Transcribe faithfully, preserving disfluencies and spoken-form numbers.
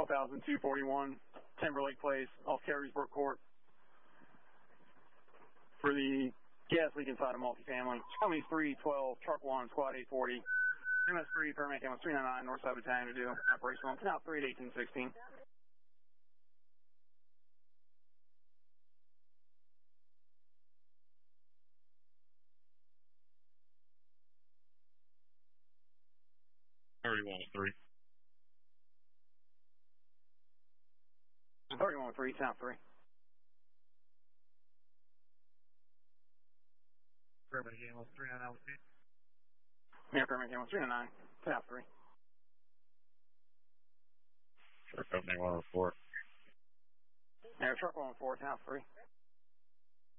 twelve thousand two forty-one, Timberlake Place, off Carriesburg Court. For the gas leak inside a multifamily. Company three twelve, truck one, squad eight forty. M S three, paramedic ambulance three ninety-nine, Northside Battalion to do. Operational. Now three at eighteen sixteen. thirty-one oh three. thirty-one oh three, South three. Paramedic ambulance three ninety-nine. Yeah, paramedic ambulance three ninety-nine, South three. Truck company one oh four. Yeah, truck one oh four, South three.